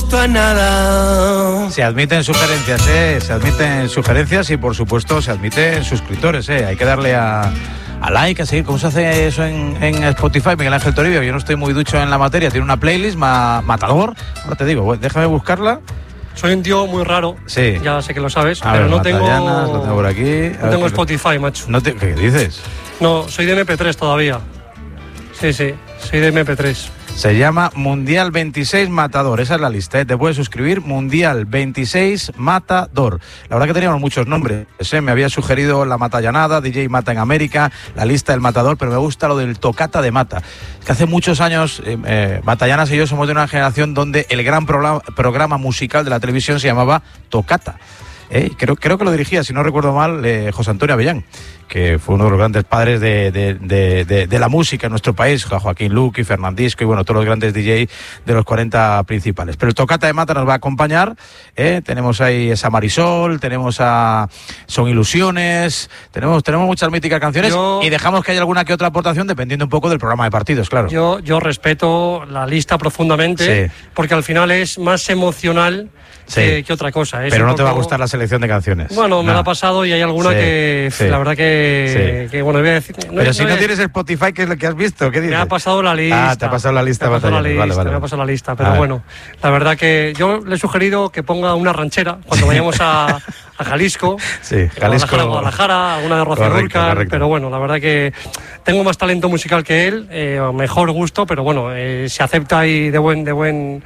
gusto a nada. Se admiten sugerencias, se admiten sugerencias y por supuesto se admiten suscriptores, hay que darle a like, a seguir. ¿Cómo se hace eso en Spotify? Miguel Ángel Toribio, yo no estoy muy ducho en la materia, tiene una playlist matador, ahora te digo, déjame buscarla. Soy un tío muy raro, sí. Ya sé que lo sabes, a pero ver, no tengo lo tengo por aquí. No tengo Spotify, macho. ¿Qué dices? No, soy de MP3 todavía. Sí, soy de MP3. Se llama Mundial 26 Matador, esa es la lista, te puedes suscribir, Mundial 26 Matador. La verdad que teníamos muchos nombres, me había sugerido La Matallanada, DJ Mata en América, la lista del Matador, pero me gusta lo del Tocata de Mata. Es que hace muchos años, Matallanas y yo somos de una generación donde el gran programa musical de la televisión se llamaba Tocata. Creo que lo dirigía, si no recuerdo mal, José Antonio Avellán, que fue uno de los grandes padres de la música en nuestro país, Joaquín Luqui, Fernandisco y bueno, todos los grandes DJ de los 40 principales. Pero el Tocata de Mata nos va a acompañar, tenemos ahí esa Marisol, tenemos a Son Ilusiones, tenemos muchas míticas canciones y dejamos que haya alguna que otra aportación dependiendo un poco del programa de partidos, claro. Yo respeto la lista profundamente, porque al final es más emocional que otra cosa. Pero no te va a gustar la selección de canciones. Bueno, me la ha pasado y hay alguna que la verdad que bueno, voy a decir... Pero si no tienes Spotify, ¿qué es lo que has visto? ¿Qué dices? Me ha pasado la lista. Te ha pasado la lista. Me ha pasado la lista, pero bueno, la verdad que yo le he sugerido que ponga una ranchera cuando vayamos a Jalisco. Sí, Jalisco. Guadalajara, alguna de Rocío Dúrcal, pero bueno, la verdad que tengo más talento musical que él, mejor gusto, pero bueno, se acepta y de buen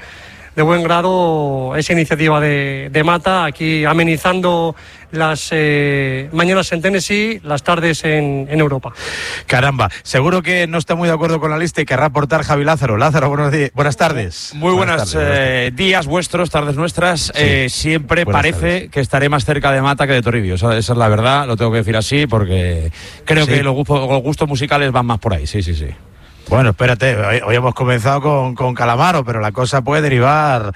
grado esa iniciativa de Mata, aquí amenizando las mañanas en Tennessee, las tardes en Europa. Caramba, seguro que no está muy de acuerdo con la lista y querrá aportar Javi Lázaro. Lázaro, buenas tardes. Muy buenas días vuestros, tardes nuestras. Siempre parece que estaré más cerca de Mata que de Toribio. Esa es la verdad, lo tengo que decir así porque creo que los gustos musicales van más por ahí, sí. Bueno, espérate, hoy hemos comenzado con Calamaro, pero la cosa puede derivar...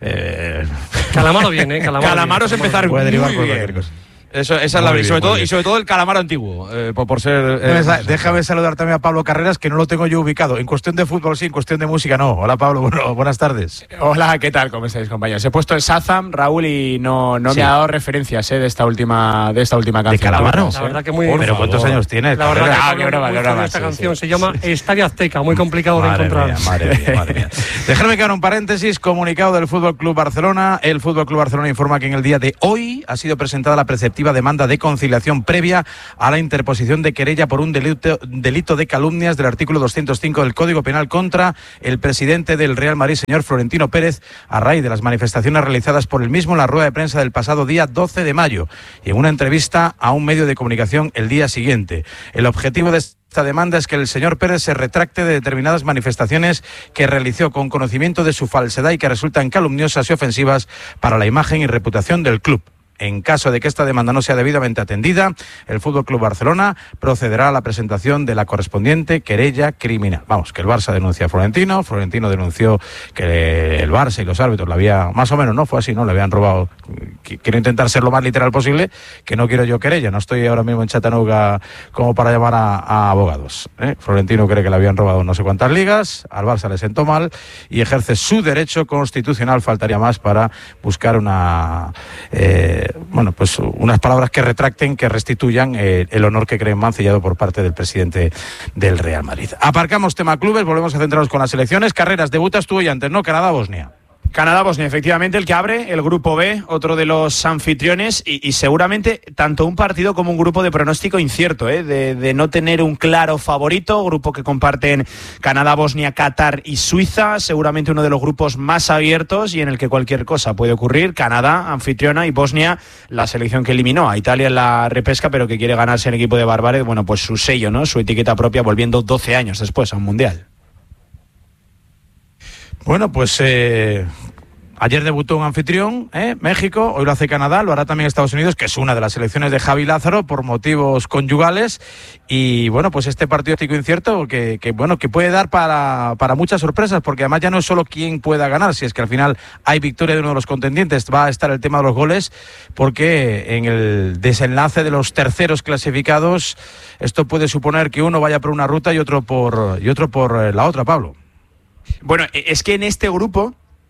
Calamaro viene, Calamaro es empezar puede derivar por bien. cualquier cosa. Esa es la verdad. Y sobre todo el Calamaro antiguo, por ser... déjame saludar también a Pablo Carreras, que no lo tengo yo ubicado. En cuestión de fútbol sí, en cuestión de música no. Hola Pablo, buenas tardes. Hola, ¿qué tal? ¿Cómo estáis, compañeros? He puesto el Shazam, Raúl, y no me ha dado referencias de esta última canción. ¿De Calamaro? La verdad que muy... Pero ¿cuántos años tienes? La verdad que esta canción se llama Estadio Azteca, muy complicado de encontrar. Madre mía. Dejadme que haga un paréntesis, comunicado del Fútbol Club Barcelona. El Fútbol Club Barcelona informa que en el día de hoy ha sido presentada la preceptiva demanda de conciliación previa a la interposición de querella por un delito de calumnias del artículo 205 del Código Penal contra el presidente del Real Madrid, señor Florentino Pérez, a raíz de las manifestaciones realizadas por él mismo en la rueda de prensa del pasado día 12 de mayo y en una entrevista a un medio de comunicación el día siguiente. El objetivo de esta demanda es que el señor Pérez se retracte de determinadas manifestaciones que realizó con conocimiento de su falsedad y que resultan calumniosas y ofensivas para la imagen y reputación del club. En caso de que esta demanda no sea debidamente atendida, el Fútbol Club Barcelona procederá a la presentación de la correspondiente querella criminal. Vamos, que el Barça denuncia a Florentino denunció que el Barça y los árbitros le habían, más o menos, ¿no? Fue así, ¿no? Le habían robado. Quiero intentar ser lo más literal posible, que no quiero yo querella, no estoy ahora mismo en Chattanooga como para llamar a abogados. Florentino cree que le habían robado no sé cuántas ligas, al Barça le sentó mal y ejerce su derecho constitucional, faltaría más, para buscar unas palabras que retracten, que restituyan el honor que creen mancillado por parte del presidente del Real Madrid. Aparcamos tema clubes, volvemos a centrarnos con las selecciones. Carreras, debutas tú hoy antes, ¿no? Canadá-Bosnia. Canadá-Bosnia, efectivamente, el que abre el grupo B, otro de los anfitriones, y seguramente tanto un partido como un grupo de pronóstico incierto, de no tener un claro favorito, grupo que comparten Canadá, Bosnia, Qatar y Suiza, seguramente uno de los grupos más abiertos y en el que cualquier cosa puede ocurrir. Canadá, anfitriona, y Bosnia, la selección que eliminó a Italia en la repesca, pero que quiere ganarse el equipo de Barbárez, bueno, pues su sello, ¿no? Su etiqueta propia, volviendo 12 años después a un mundial. Bueno, pues ayer debutó un anfitrión, México, hoy lo hace Canadá, lo hará también Estados Unidos, que es una de las selecciones de Javi Lázaro por motivos conyugales, y bueno, pues este partido incierto que puede dar para muchas sorpresas, porque además ya no es solo quién pueda ganar, si es que al final hay victoria de uno de los contendientes, va a estar el tema de los goles, porque en el desenlace de los terceros clasificados esto puede suponer que uno vaya por una ruta y otro por la otra, Pablo. Bueno, es que en este grupo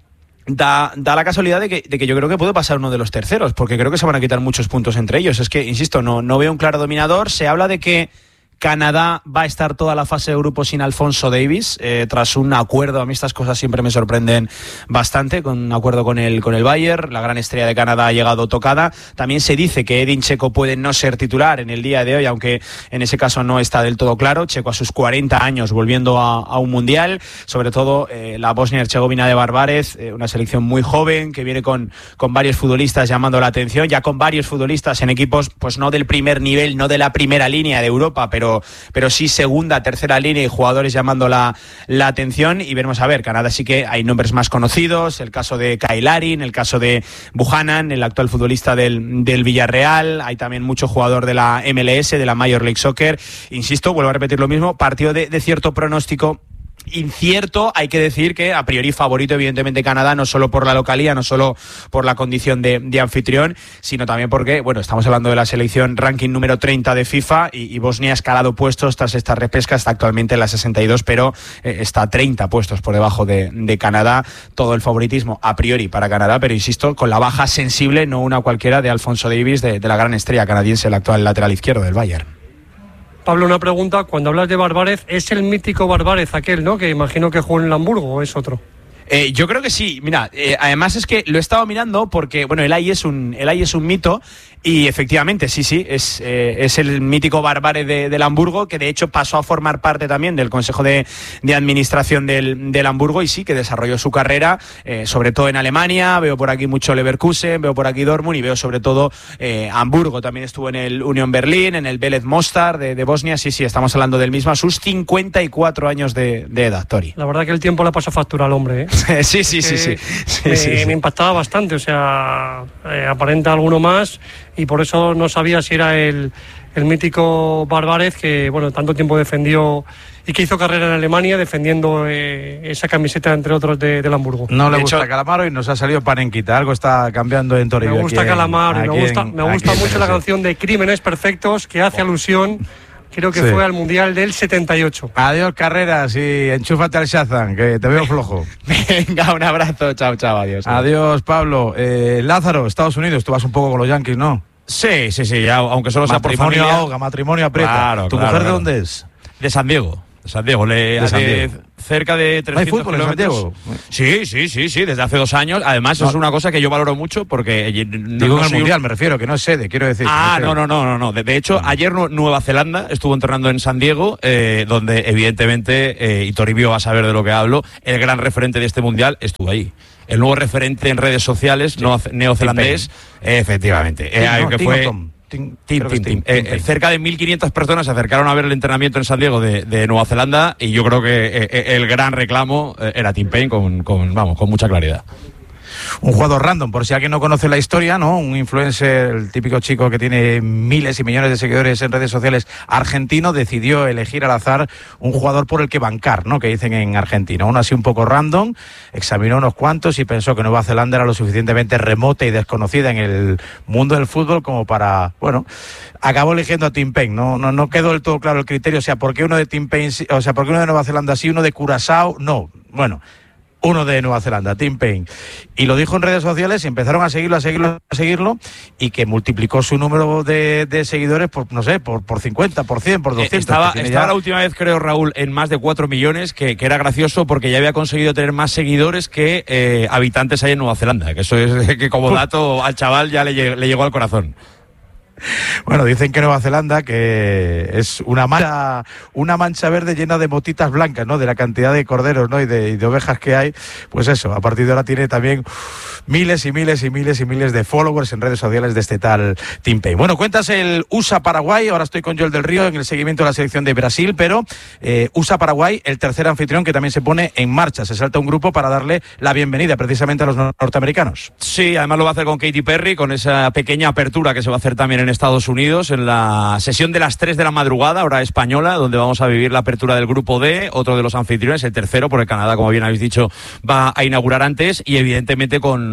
Da la casualidad de que yo creo que puede pasar uno de los terceros, porque creo que se van a quitar muchos puntos entre ellos. Es que, insisto, no veo un claro dominador. Se habla de que Canadá va a estar toda la fase de grupo sin Alphonso Davies, tras un acuerdo. A mí estas cosas siempre me sorprenden bastante, con un acuerdo con el Bayern. La gran estrella de Canadá ha llegado tocada. También se dice que Edin Dzeko puede no ser titular en el día de hoy, aunque en ese caso no está del todo claro. Dzeko a sus 40 años volviendo a un mundial, sobre todo la Bosnia-Herzegovina de Barbárez, una selección muy joven que viene con varios futbolistas llamando la atención, ya con varios futbolistas en equipos pues no del primer nivel, no de la primera línea de Europa, pero sí segunda, tercera línea y jugadores llamando la atención. Y veremos a ver, Canadá sí que hay nombres más conocidos, el caso de Kyle Larin, el caso de Buchanan, el actual futbolista del Villarreal. Hay también mucho jugador de la MLS, de la Major League Soccer. Insisto, vuelvo a repetir lo mismo, partido de cierto pronóstico incierto. Hay que decir que a priori favorito evidentemente Canadá, no solo por la localía, no solo por la condición de anfitrión, sino también porque, bueno, estamos hablando de la selección ranking número 30 de FIFA y Bosnia ha escalado puestos tras esta repesca, está actualmente en la 62, pero está 30 puestos por debajo de Canadá. Todo el favoritismo a priori para Canadá, pero insisto, con la baja sensible, no una cualquiera, de Alphonso Davies, de la gran estrella canadiense, el actual lateral izquierdo del Bayern. Pablo, una pregunta. Cuando hablas de Barbárez, ¿es el mítico Barbárez aquel, no? Que imagino que jugó en el Hamburgo, ¿o es otro? Yo creo que sí. Mira, además es que lo he estado mirando porque, bueno, el AI es un mito. Y efectivamente, sí, es el mítico Barbárez del Hamburgo, que de hecho pasó a formar parte también del Consejo de Administración del Hamburgo, y sí, que desarrolló su carrera, sobre todo en Alemania. Veo por aquí mucho Leverkusen, veo por aquí Dortmund y veo sobre todo Hamburgo. También estuvo en el Union Berlin, en el Vélez Mostar de Bosnia. Sí, estamos hablando del mismo a sus 54 años de edad, Tori. La verdad que el tiempo le pasó factura al hombre, ¿eh? Sí. Me impactaba bastante, o sea, aparenta alguno más. Y por eso no sabía si era el mítico Barbárez, que bueno, tanto tiempo defendió y que hizo carrera en Alemania defendiendo esa camiseta, entre otros, del Hamburgo. No le gusta Calamaro y nos ha salido Panenquita. Algo está cambiando en Toribio. Me gusta Calamaro y me gusta mucho la canción de Crímenes Perfectos, que hace alusión, creo que fue al Mundial del 78. Adiós, Carreras, y enchúfate al Shazam, que te veo flojo. Venga, un abrazo, chao, adiós. Adiós, Pablo. Lázaro, Estados Unidos, tú vas un poco con los Yankees, ¿no? Sí, ya, aunque solo sea por familia. Matrimonio ahoga, matrimonio aprieta. Claro, ¿Tu mujer de dónde es? De San Diego. San Diego, cerca de 300 ¿Hay fútbol en San Diego? Sí, desde hace 2 años. Además, es una cosa que yo valoro mucho porque... Digo en el Mundial, me refiero, que no es sede, quiero decir. No. De hecho, ayer Nueva Zelanda estuvo entrenando en San Diego, donde evidentemente, y Toribio va a saber de lo que hablo, el gran referente de este Mundial estuvo ahí. El nuevo referente en redes sociales, neozelandés, efectivamente. Que fue... cerca de 1.500 personas se acercaron a ver el entrenamiento en San Diego de Nueva Zelanda, y yo creo que el gran reclamo era Tim Paine con mucha claridad. Un jugador random, por si alguien no conoce la historia, ¿no? Un influencer, el típico chico que tiene miles y millones de seguidores en redes sociales argentino, decidió elegir al azar un jugador por el que bancar, ¿no? Que dicen en Argentina. Uno así un poco random, examinó unos cuantos y pensó que Nueva Zelanda era lo suficientemente remota y desconocida en el mundo del fútbol como para, bueno, acabó eligiendo a Tim Paine. No quedó del todo claro el criterio, o sea, ¿por qué uno de Tim Paine, o sea, por qué uno de Nueva Zelanda sí, uno de Curazao no? Bueno, uno de Nueva Zelanda, Tim Paine. Y lo dijo en redes sociales y empezaron a seguirlo, y que multiplicó su número de seguidores por, no sé, por 50, por 100, por 200. Estaba la última vez, creo, Raúl, en más de 4 millones, que era gracioso porque ya había conseguido tener más seguidores que habitantes ahí en Nueva Zelanda. Que eso es que como dato al chaval ya le llegó al corazón. Bueno, dicen que Nueva Zelanda que es una mancha verde llena de motitas blancas, ¿no? De la cantidad de corderos, ¿no? y de ovejas que hay. Pues eso, a partir de ahora tiene también miles y miles de followers en redes sociales de este tal Tim Paine. Bueno, cuentas el USA-Paraguay. Ahora estoy con Joel del Río en el seguimiento de la selección de Brasil, pero USA-Paraguay, el tercer anfitrión que también se pone en marcha. Se salta un grupo para darle la bienvenida precisamente a los norteamericanos. Sí, además lo va a hacer con Katy Perry, con esa pequeña apertura que se va a hacer también en Estados Unidos, en la sesión de las 3 de la madrugada, hora española, donde vamos a vivir la apertura del grupo D, otro de los anfitriones, el tercero, porque Canadá, como bien habéis dicho, va a inaugurar antes, y evidentemente con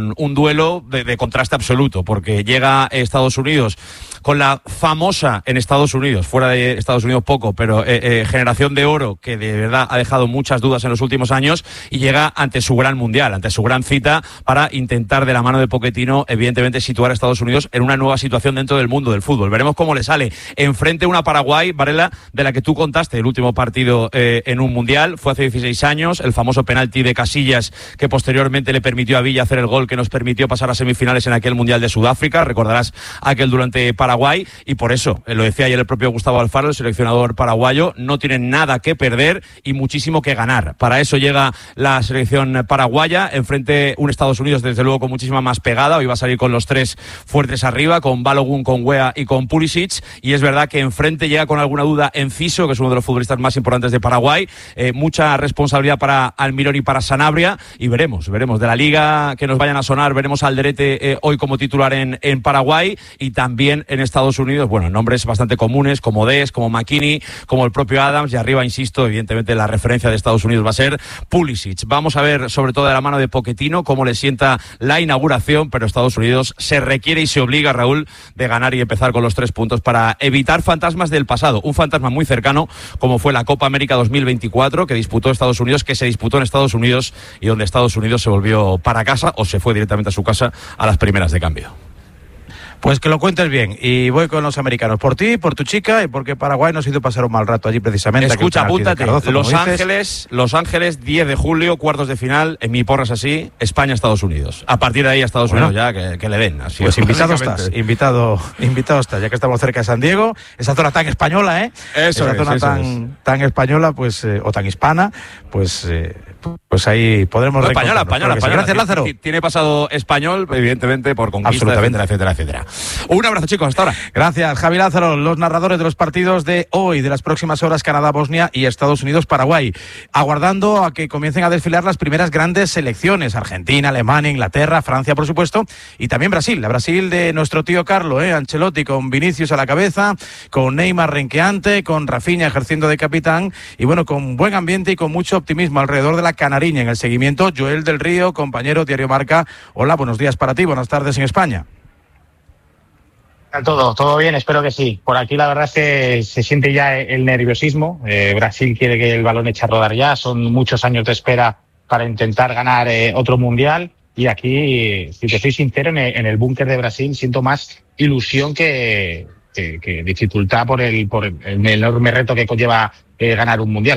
con un duelo de contraste absoluto, porque llega Estados Unidos con la famosa en Estados Unidos, fuera de Estados Unidos poco, pero generación de oro que de verdad ha dejado muchas dudas en los últimos años, y llega ante su gran mundial, ante su gran cita, para intentar de la mano de Pochettino evidentemente situar a Estados Unidos en una nueva situación dentro del mundo del fútbol. Veremos cómo le sale enfrente una Paraguay, Varela, de la que tú contaste el último partido en un mundial, fue hace 16 años, el famoso penalti de Casillas que posteriormente le permitió a Villa hacer el gol que nos permitió pasar a semifinales en aquel mundial de Sudáfrica, recordarás aquel durante Paraguay, y por eso, lo decía ayer el propio Gustavo Alfaro, el seleccionador paraguayo, no tienen nada que perder y muchísimo que ganar. Para eso llega la selección paraguaya, enfrente un Estados Unidos desde luego con muchísima más pegada, hoy va a salir con los tres fuertes arriba, con Balogun, con Weah y con Pulisic, y es verdad que enfrente llega con alguna duda Enciso, que es uno de los futbolistas más importantes de Paraguay, mucha responsabilidad para Almirón y para Sanabria, y veremos de la liga que nos vayan a sonar, veremos a Alderete hoy como titular en Paraguay, y también en Estados Unidos, bueno, nombres bastante comunes como Dest, como McKinney, como el propio Adams, y arriba, insisto, evidentemente la referencia de Estados Unidos va a ser Pulisic. Vamos a ver, sobre todo de la mano de Pochettino, cómo le sienta la inauguración, pero Estados Unidos se requiere y se obliga, Raúl, de ganar y empezar con los 3 puntos para evitar fantasmas del pasado. Un fantasma muy cercano, como fue la Copa América 2024, que disputó Estados Unidos, que se disputó en Estados Unidos, y donde Estados Unidos se volvió para casa, o se fue directamente a su casa a las primeras de cambio. Pues que lo cuentes bien, y voy con los americanos, por ti, por tu chica, y porque Paraguay nos hizo pasar un mal rato allí precisamente. Escucha, apúntate, Los Ángeles, 10 de julio, cuartos de final, en mi porra es así, España-Estados Unidos. A partir de ahí a Estados Unidos ya que le den. Así pues invitado estás, invitado estás, ya que estamos cerca de San Diego, esa zona tan española, esa zona tan española, pues, o tan hispana, pues ahí podremos española. Gracias, Lázaro. Tiene pasado español, evidentemente, por conquista, etcétera. Un abrazo, chicos, hasta ahora. Gracias, Javi Lázaro. Los narradores de los partidos de hoy, de las próximas horas, Canadá-Bosnia y Estados Unidos-Paraguay, aguardando a que comiencen a desfilar las primeras grandes selecciones: Argentina, Alemania, Inglaterra, Francia, por supuesto, y también Brasil. La Brasil de nuestro tío Carlo, Ancelotti, con Vinicius a la cabeza, con Neymar renqueante, con Rafinha ejerciendo de capitán, y bueno, con buen ambiente y con mucho optimismo alrededor de la canariña. En el seguimiento, Joel del Río, compañero, Diario Marca. Hola, buenos días para ti, buenas tardes en España. Todo bien, espero que sí. Por aquí la verdad es que se siente ya el nerviosismo. Brasil quiere que el balón eche a rodar ya. Son muchos años de espera para intentar ganar otro mundial. Y aquí, si te soy sincero, en el búnker de Brasil siento más ilusión que dificultad por el enorme reto que conlleva ganar un mundial.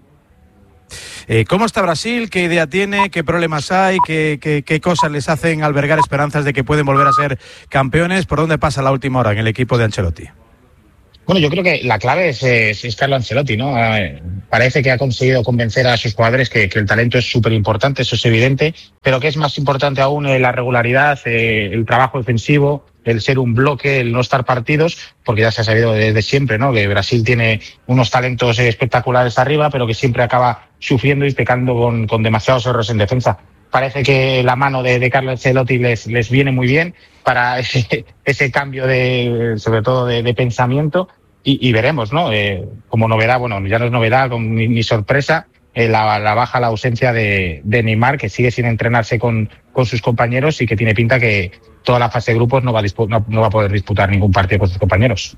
¿Cómo está Brasil? ¿Qué idea tiene? ¿Qué problemas hay? ¿Qué cosas les hacen albergar esperanzas de que pueden volver a ser campeones? ¿Por dónde pasa la última hora en el equipo de Ancelotti? Bueno, yo creo que la clave es Carlo Ancelotti, ¿no? Parece que ha conseguido convencer a sus jugadores que el talento es súper importante, eso es evidente, pero que es más importante aún la regularidad, el trabajo defensivo, el ser un bloque, el no estar partidos, porque ya se ha sabido desde siempre, ¿no? Que Brasil tiene unos talentos espectaculares arriba, pero que siempre acaba sufriendo y pecando con demasiados errores en defensa. Parece que la mano de Carlo Ancelotti les viene muy bien para ese cambio sobre todo de pensamiento, y veremos, ¿no? Como novedad, bueno, ya no es novedad ni sorpresa, la baja, la ausencia de Neymar, que sigue sin entrenarse con sus compañeros y que tiene pinta que toda la fase de grupos no va a poder disputar ningún partido con sus compañeros.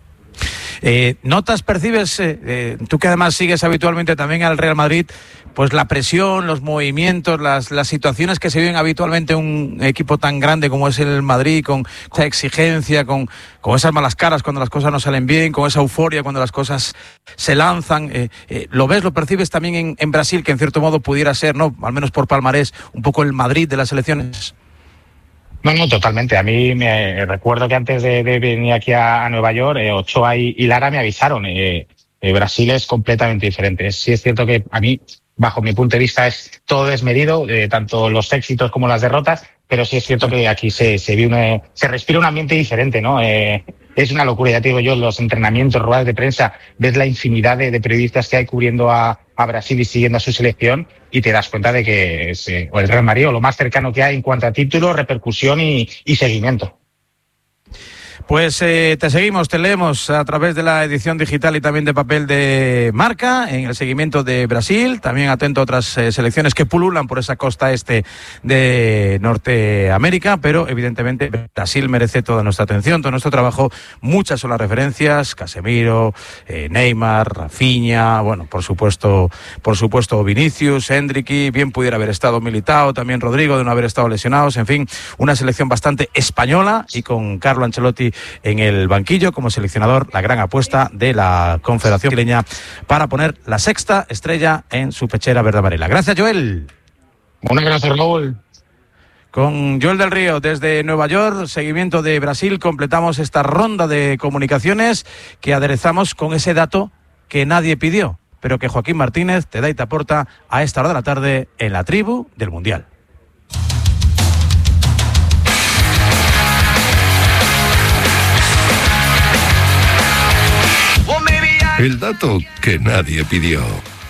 ¿Notas, percibes, tú que además sigues habitualmente también al Real Madrid, pues la presión, los movimientos, las situaciones que se viven habitualmente en un equipo tan grande como es el Madrid, con esa exigencia, con esas malas caras cuando las cosas no salen bien, con esa euforia cuando las cosas se lanzan? ¿Lo ves, lo percibes también en Brasil, que en cierto modo pudiera ser, no, al menos por palmarés, un poco el Madrid de las selecciones? No, totalmente. A mí me recuerdo que antes de venir aquí a Nueva York, Ochoa y Lara me avisaron. Brasil es completamente diferente. Sí es cierto que a mí, bajo mi punto de vista, es todo desmedido, tanto los éxitos como las derrotas, pero sí es cierto que aquí se respira un ambiente diferente, ¿no? Es una locura, ya te digo yo, los entrenamientos, ruedas de prensa, ves la infinidad de periodistas que hay cubriendo a Brasil y siguiendo a su selección, y te das cuenta de que es o el Real Madrid o lo más cercano que hay en cuanto a títulos, repercusión y seguimiento. Pues te seguimos, te leemos a través de la edición digital y también de papel de Marca, en el seguimiento de Brasil, también atento a otras selecciones que pululan por esa costa este de Norteamérica, pero evidentemente Brasil merece toda nuestra atención, todo nuestro trabajo. Muchas son las referencias: Casemiro, Neymar, Rafinha, bueno, por supuesto Vinicius, Endrick, bien pudiera haber estado Militao, también Rodrigo, de no haber estado lesionados. En fin, una selección bastante española, y con Carlo Ancelotti en el banquillo como seleccionador, la gran apuesta de la Confederación Brasileña para poner la sexta estrella en su pechera verde amarela. Gracias, Joel. Un abrazo, Raúl. Con Joel del Río desde Nueva York, seguimiento de Brasil, completamos esta ronda de comunicaciones que aderezamos con ese dato que nadie pidió, pero que Joaquín Martínez te da y te aporta a esta hora de la tarde en la tribu del Mundial. El dato que nadie pidió.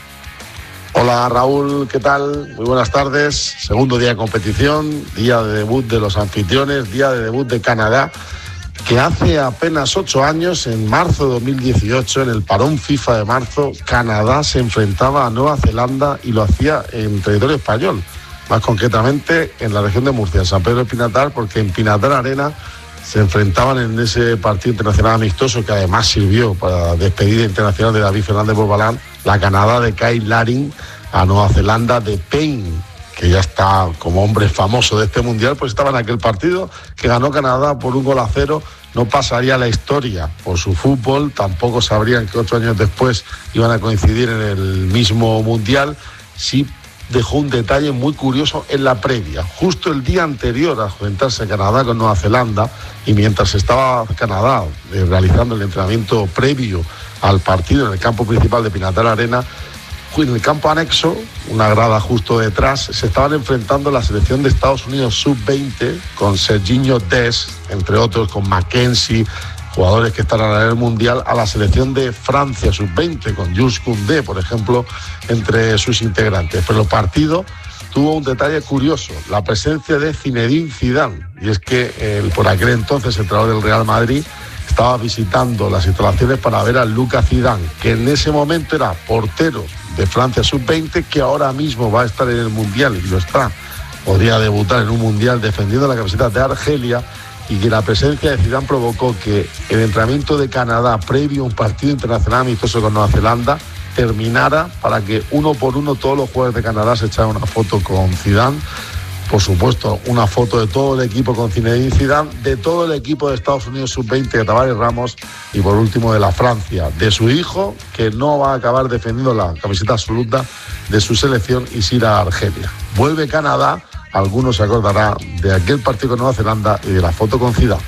Hola Raúl, ¿qué tal? Muy buenas tardes. Segundo día de competición, día de debut de los anfitriones, día de debut de Canadá, que hace apenas 8 años, en marzo de 2018, en el parón FIFA de marzo, Canadá se enfrentaba a Nueva Zelanda y lo hacía en territorio español, más concretamente en la región de Murcia, en San Pedro de Pinatar, porque en Pinatar Arena se enfrentaban en ese partido internacional amistoso que además sirvió para despedida internacional de David Fernández Borbalán, la Canadá de Kyle Larin a Nueva Zelanda de Payne, que ya está como hombre famoso de este mundial, pues estaba en aquel partido que ganó Canadá por 1-0. No pasaría a la historia por su fútbol, tampoco sabrían que 8 años después iban a coincidir en el mismo mundial. Sí dejó un detalle muy curioso en la previa. Justo el día anterior a enfrentarse Canadá con Nueva Zelanda, y mientras estaba Canadá realizando el entrenamiento previo al partido en el campo principal de Pinatar Arena, en el campo anexo, una grada justo detrás, se estaban enfrentando la selección de Estados Unidos sub-20 con Serginho Dest, entre otros, con Mackenzie, jugadores que están en el Mundial, a la selección de Francia sub-20 con Jules Koundé, por ejemplo, entre sus integrantes. Pero el partido tuvo un detalle curioso, la presencia de Zinedine Zidane, y es que por aquel entonces entrenador del Real Madrid estaba visitando las instalaciones para ver a Lucas Zidane, que en ese momento era portero de Francia sub-20, que ahora mismo va a estar en el Mundial, y lo está, podría debutar en un Mundial defendiendo la camiseta de Argelia, y que la presencia de Zidane provocó que el entrenamiento de Canadá previo a un partido internacional amistoso con Nueva Zelanda terminara para que uno por uno todos los jugadores de Canadá se echaran una foto con Zidane. Por supuesto, una foto de todo el equipo con Zinedine Zidane, de todo el equipo de Estados Unidos sub-20 de Tavares Ramos, y por último de la Francia, de su hijo, que no va a acabar defendiendo la camiseta absoluta de su selección y se irá a Argelia. Vuelve Canadá, algunos se acordarán de aquel partido con Nueva Zelanda y de la foto con Zidane.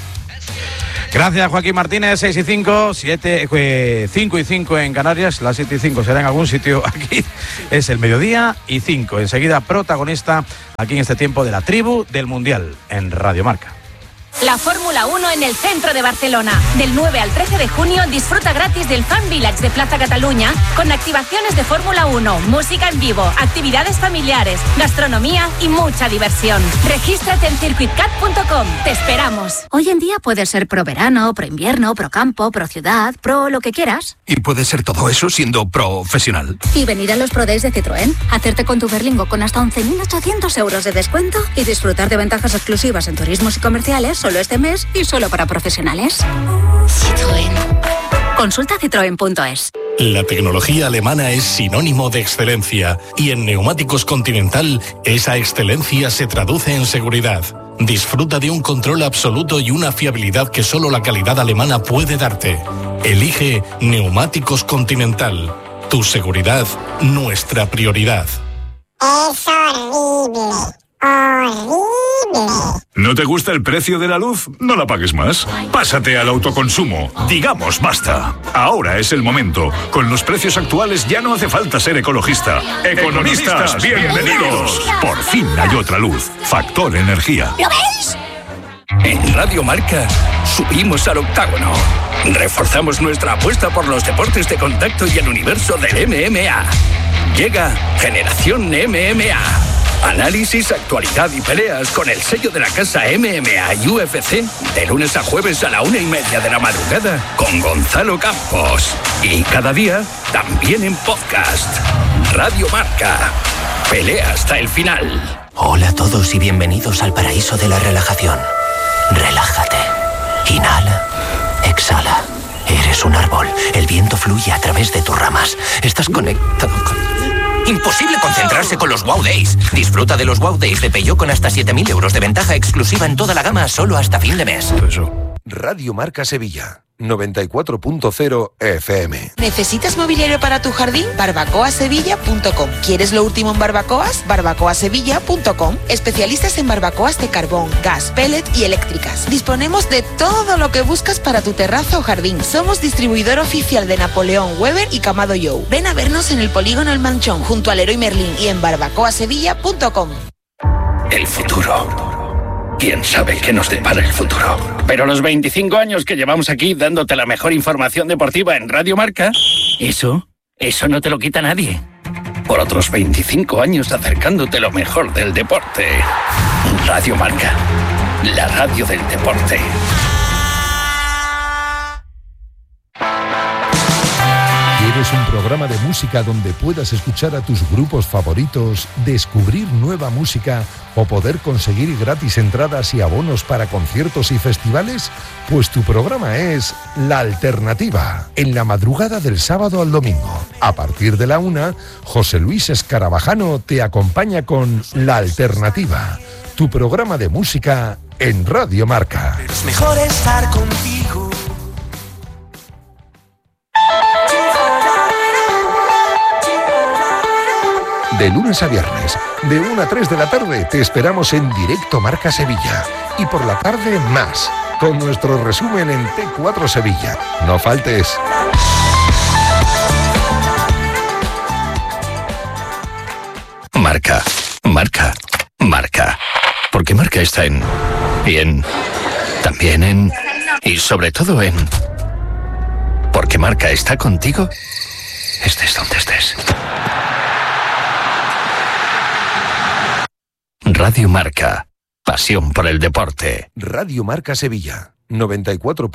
Gracias, Joaquín Martínez. 6 y 5, 5 y 5 en Canarias. Las 7 y 5 será en algún sitio aquí. Es el mediodía y 5. Enseguida, protagonista aquí en este tiempo de la tribu del Mundial en Radio Marca. La Fórmula 1 en el centro de Barcelona. Del 9 al 13 de junio disfruta gratis del Fan Village de Plaza Cataluña con activaciones de Fórmula 1, música en vivo, actividades familiares, gastronomía y mucha diversión. Regístrate en circuitcat.com. Te esperamos. Hoy en día puedes ser pro verano, pro invierno, pro campo, pro ciudad, pro lo que quieras. Y puedes ser todo eso siendo profesional. Y venir a los Pro Days de Citroën, hacerte con tu Berlingo con hasta 11.800 euros de descuento y disfrutar de ventajas exclusivas en turismos y comerciales solo este mes y solo para profesionales. Citroën. Consulta citroen.es. La tecnología alemana es sinónimo de excelencia y en Neumáticos Continental esa excelencia se traduce en seguridad. Disfruta de un control absoluto y una fiabilidad que solo la calidad alemana puede darte. Elige Neumáticos Continental. Tu seguridad, nuestra prioridad. Es horrible. ¡Horrible! ¿No te gusta el precio de la luz? No la pagues más. Pásate al autoconsumo. Digamos basta. Ahora es el momento. Con los precios actuales ya no hace falta ser ecologista. ¡Economistas, bienvenidos! Por fin hay otra luz. Factor Energía. ¿Lo veis? En Radio Marca subimos al octágono. Reforzamos nuestra apuesta por los deportes de contacto y el universo del MMA. Llega Generación MMA. Análisis, actualidad y peleas con el sello de la casa MMA y UFC. De lunes a jueves a la 1:30 de la madrugada con Gonzalo Campos. Y cada día también en podcast. Radio Marca. Pelea hasta el final. Hola a todos y bienvenidos al paraíso de la relajación. Relájate. Inhala. Exhala. Eres un árbol. El viento fluye a través de tus ramas. Estás conectado con... Imposible concentrarse con los Wow Days. Disfruta de los Wow Days de Peugeot con hasta 7.000 euros de ventaja exclusiva en toda la gama solo hasta fin de mes. Radio Marca Sevilla, 94.0 FM. ¿Necesitas mobiliario para tu jardín? barbacoasevilla.com. ¿Quieres lo último en barbacoas? barbacoasevilla.com. Especialistas en barbacoas de carbón, gas, pellet y eléctricas. Disponemos de todo lo que buscas para tu terraza o jardín. Somos distribuidor oficial de Napoleón, Weber y Camado Joe. Ven a vernos en el polígono El Manchón, junto al Leroy Merlin y en barbacoasevilla.com. El futuro. ¿Quién sabe qué nos depara el futuro? Pero los 25 años que llevamos aquí dándote la mejor información deportiva en Radio Marca, eso no te lo quita nadie. Por otros 25 años acercándote lo mejor del deporte. Radio Marca, la radio del deporte. ¿Quieres un programa de música donde puedas escuchar a tus grupos favoritos, descubrir nueva música o poder conseguir gratis entradas y abonos para conciertos y festivales? Pues tu programa es La Alternativa, en la madrugada del sábado al domingo. A partir de la 1, José Luis Escarabajano te acompaña con La Alternativa, tu programa de música en Radio Marca. Es mejor estar contigo. De lunes a viernes, de 1 a 3 de la tarde, te esperamos en Directo Marca Sevilla. Y por la tarde, más, con nuestro resumen en T4 Sevilla. No faltes. Marca, Marca, Marca. Porque Marca está en... también en... y sobre todo en... Porque Marca está contigo, estés donde estés. Radio Marca. Pasión por el deporte. Radio Marca Sevilla. 94.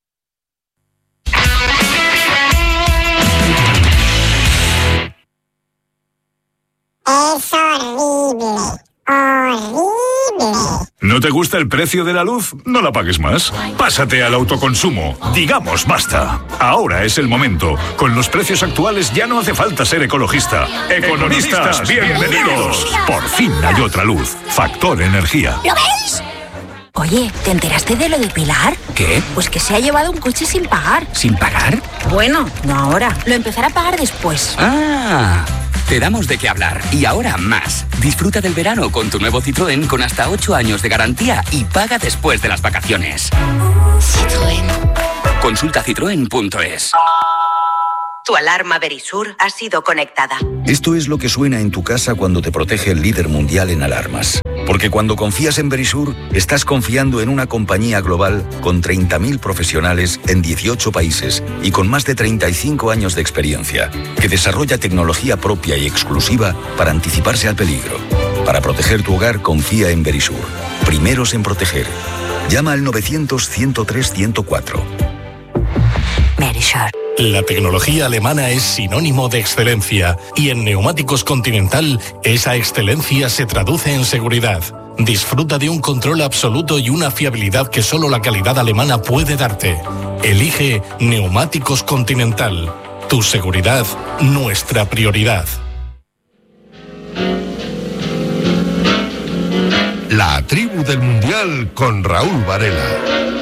Es horrible. Horrible. ¿No te gusta el precio de la luz? No la pagues más. Pásate al autoconsumo. Digamos basta. Ahora es el momento. Con los precios actuales ya no hace falta ser ecologista. Economistas, bienvenidos. Por fin hay otra luz. Factor Energía. ¿Lo veis? Oye, ¿te enteraste de lo de Pilar? ¿Qué? Pues que se ha llevado un coche sin pagar. ¿Sin pagar? Bueno, no ahora. Lo empezará a pagar después. ¡Ah! Te damos de qué hablar. Y ahora más. Disfruta del verano con tu nuevo Citroën con hasta 8 años de garantía y paga después de las vacaciones. Citroën. Consulta citroen.es. Tu alarma Verisur ha sido conectada. Esto es lo que suena en tu casa cuando te protege el líder mundial en alarmas. Porque cuando confías en Verisur, estás confiando en una compañía global con 30.000 profesionales en 18 países y con más de 35 años de experiencia, que desarrolla tecnología propia y exclusiva para anticiparse al peligro. Para proteger tu hogar, confía en Verisur. Primeros en proteger. Llama al 900-103-104. Verisur. La tecnología alemana es sinónimo de excelencia y en Neumáticos Continental esa excelencia se traduce en seguridad. Disfruta de un control absoluto y una fiabilidad que solo la calidad alemana puede darte. Elige Neumáticos Continental. Tu seguridad, nuestra prioridad. La tribu del Mundial con Raúl Varela.